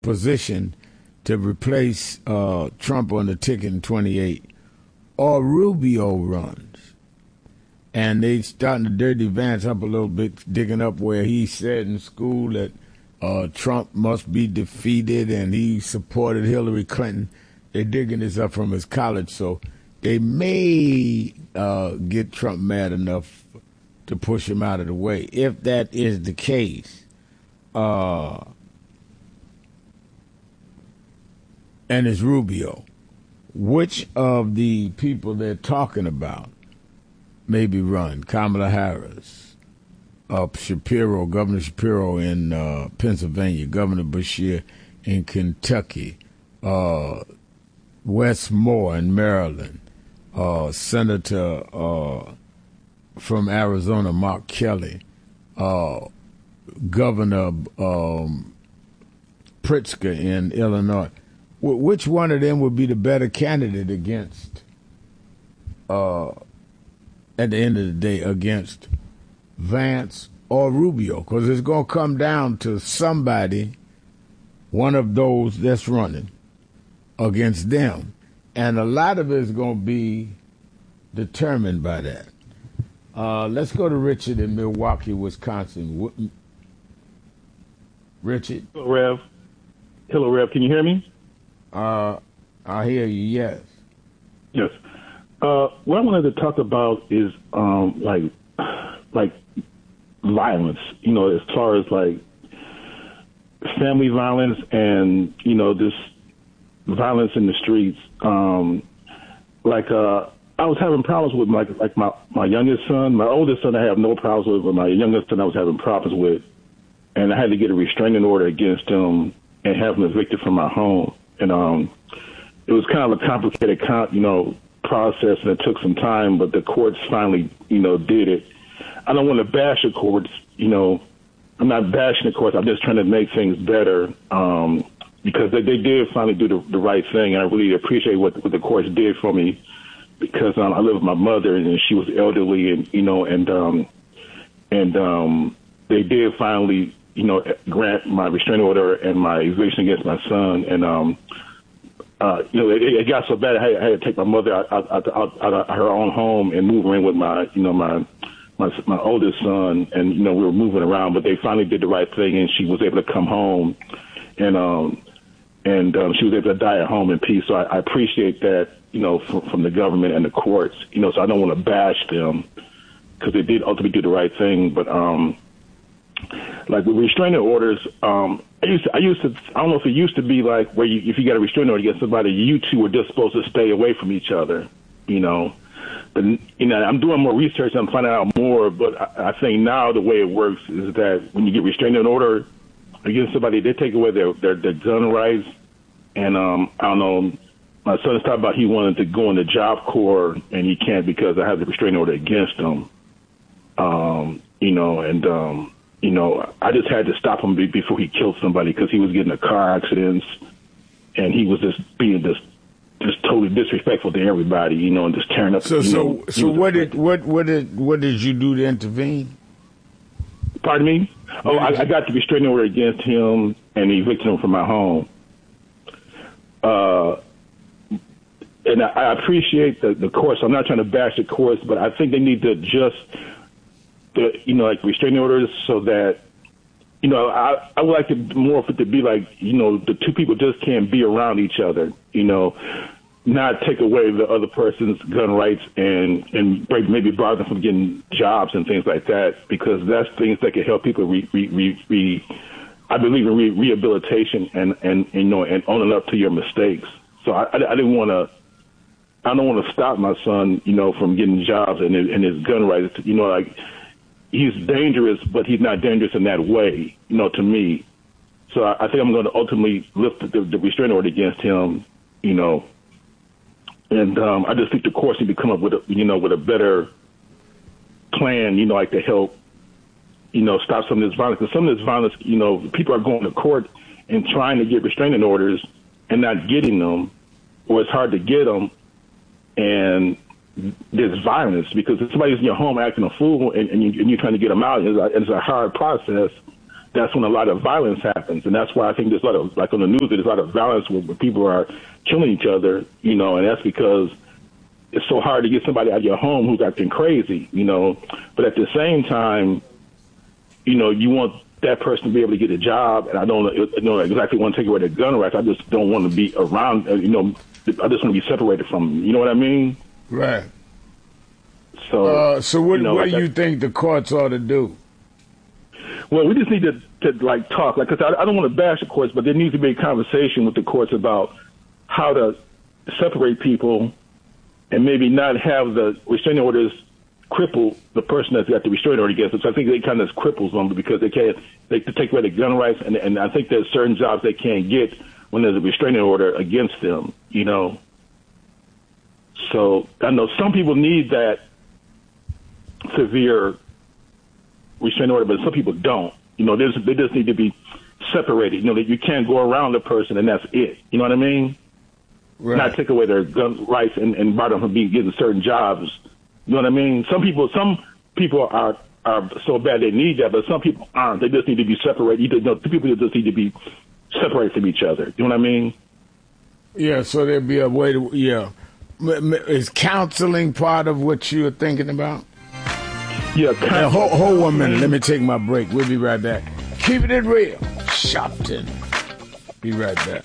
position to replace Trump on the ticket in 28, or Rubio runs. And they starting to dirty Vance up a little bit, digging up where he said in school that Trump must be defeated and he supported Hillary Clinton. They're digging this up from his college, so they may get Trump mad enough to push him out of the way. If that is the case, and it's Rubio, which of the people they're talking about maybe run? Kamala Harris, Shapiro, Governor Shapiro in Pennsylvania, Governor Beshear in Kentucky, Wes Moore in Maryland, Senator from Arizona, Mark Kelly, Governor Pritzker in Illinois. Which one of them would be the better candidate against, at the end of the day, against Vance or Rubio? Because it's going to come down to somebody, one of those that's running against them. And a lot of it is going to be determined by that. Let's go to Richard in Milwaukee, Wisconsin. Richard? Hello, Rev. Can you hear me? I hear you, yes. Yes. What I wanted to talk about is like violence, as far as like family violence and, this violence in the streets. I was having problems with my youngest son. My oldest son I have no problems with, but my youngest son I was having problems with. And I had to get a restraining order against him and have him evicted from my home. And it was kind of a complicated, process, and it took some time, but the courts finally, did it. I don't want to bash the courts, I'm not bashing the courts. I'm just trying to make things better because they did finally do the right thing, and I really appreciate what the courts did for me because I live with my mother, and she was elderly, and they did finally, grant my restraining order and my eviction against my son. And, it got so bad I had to take my mother out of her own home and move her in with my oldest son. And, we were moving around, but they finally did the right thing, and she was able to come home. And she was able to die at home in peace. So I appreciate that, from the government and the courts, so I don't want to bash them because they did ultimately do the right thing. But, like with restraining orders, I don't know if it used to be like where if you got a restraining order against somebody, you two were just supposed to stay away from each other, But, I'm doing more research and I'm finding out more, but I think now the way it works is that when you get restraining order against somebody, they take away their gun rights. And, I don't know, my son is talking about he wanted to go in the Job Corps and he can't because I have the restraining order against him. I just had to stop him before he killed somebody because he was getting in car accidents and he was just being just totally disrespectful to everybody, and just tearing up. So what did you do to intervene? Pardon me? I got the restraining order against him and evicted him from my home. And I appreciate the courts. I'm not trying to bash the courts, but I think they need to adjust like restraining orders so that, I would like more for it to be like, the two people just can't be around each other, not take away the other person's gun rights and maybe bar them from getting jobs and things like that, because that's things that can help people I believe in rehabilitation and owning up to your mistakes. So I don't want to stop my son, from getting jobs and his gun rights, he's dangerous, but he's not dangerous in that way, to me. So I think I'm going to ultimately lift the restraining order against him, and I just think the courts need to come up with a better plan, to help, stop some of this violence. Because some of this violence, people are going to court and trying to get restraining orders and not getting them, or it's hard to get them, and there's violence because if somebody's in your home acting a fool and you're trying to get them out, it's a hard process. that's when a lot of violence happens. And that's why I think there's a lot of, like on the news, there's a lot of violence where people are killing each other, you know, and that's because it's so hard to get somebody out of your home who's acting crazy, you know. But at the same time, you know, you want that person to be able to get a job, and I don't exactly want to take away their gun rights. I just don't want to be around, you know, I just want to be separated from them. You know what I mean? Right. So, what do you think the courts ought to do? Well, we just need to like talk, like, because I don't want to bash the courts, but there needs to be a conversation with the courts about how to separate people and maybe not have the restraining orders cripple the person that's got the restraining order against them. So I think they kind of cripples them because they take away the gun rights, and I think there's certain jobs they can't get when there's a restraining order against them, you know. So I know some people need that severe restraining order, but some people don't. You know, they just need to be separated. You know, that you can't go around the person and that's it. You know what I mean? Right. Not take away their gun rights and bar them from getting certain jobs. You know what I mean? Some people are so bad they need that, but some people aren't. They just need to be separated. Two people just need to be separated from each other. You know what I mean? Yeah, so there'd be a way to, yeah. Is counseling part of what you're thinking about? Yeah. Hold 1 minute. Let me take my break. We'll be right back. Keeping it real. Shopton. Be right back.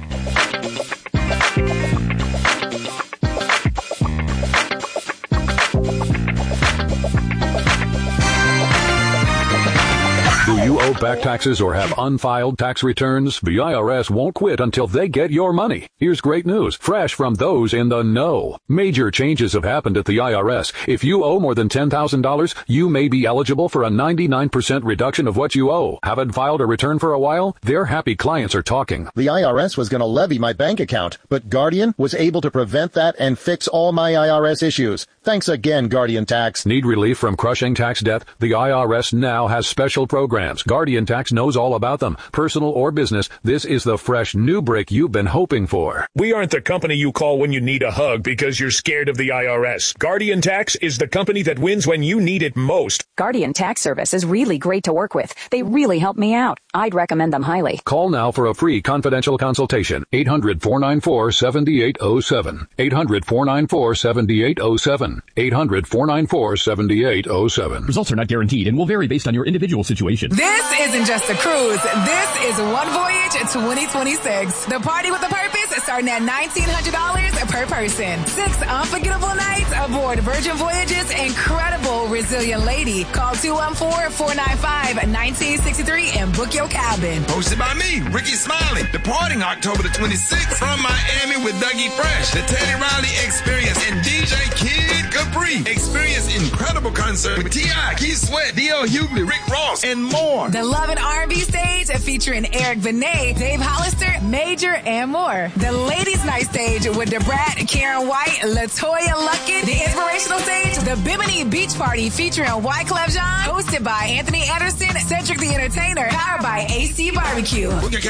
Do you owe back taxes or have unfiled tax returns? The IRS won't quit until they get your money. Here's great news, fresh from those in the know. Major changes have happened at the IRS. If you owe more than $10,000, you may be eligible for a 99% reduction of what you owe. Haven't filed a return for a while? Their happy clients are talking. The IRS was going to levy my bank account, but Guardian was able to prevent that and fix all my IRS issues. Thanks again, Guardian Tax. Need relief from crushing tax debt? The IRS now has special programs. Guardian Tax knows all about them. Personal or business, this is the fresh new break you've been hoping for. We aren't the company you call when you need a hug because you're scared of the IRS. Guardian Tax is the company that wins when you need it most. Guardian Tax Service is really great to work with. They really help me out. I'd recommend them highly. Call now for a free confidential consultation. 800-494-7807. 800-494-7807. 800-494-7807. Results are not guaranteed and will vary based on your individual situation. This isn't just a cruise. This is One Voyage 2026. The party with a purpose starting at $1,900 per person. 6 unforgettable nights aboard Virgin Voyage's incredible Resilient Lady. Call 214-495-1963 and book your cabin. Hosted by me, Ricky Smiley. Departing October the 26th from Miami with Dougie Fresh, the Teddy Riley Experience, and DJ Kid Capri. Experience incredible concert with T.I., Keith Sweat, D.L. Hughley, Rick Ross, and more. The Love and R&B stage featuring Eric Benet, Dave Hollister, Major, and more. The Ladies Night stage with DeBrat, Karen White, LaToya Luckett. The inspirational stage, the Bimini Beach Party featuring Wyclef Jean, hosted by Anthony Anderson, Cedric the Entertainer, powered by AC Barbecue.